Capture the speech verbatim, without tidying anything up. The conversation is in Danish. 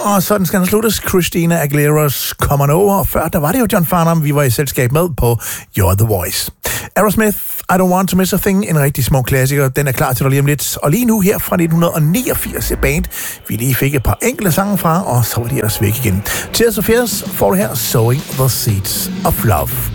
Og sådan skal den sluttes. Christina Aguilera's Come On Over. Og før, der var det jo John Farnham, vi var i selskab med på You're The Voice. Aerosmith, I Don't Want To Miss A Thing, en rigtig smuk klassiker. Den er klar til dig lige om lidt. Og lige nu her fra nitten niogfirs, et band, vi lige fik et par enkelte sange fra, og så var de ellers væk igen. Tears of Fears får du her, Sowing The Seeds of Love.